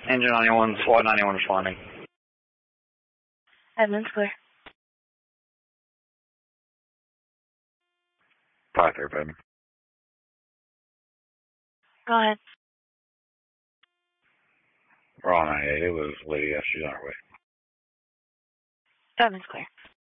Engine 91, SWAT 91 responding. Edmonds clear. 5-3, baby. Go ahead. We're on 98. It was Lydia. She's on her way. Edmonds clear.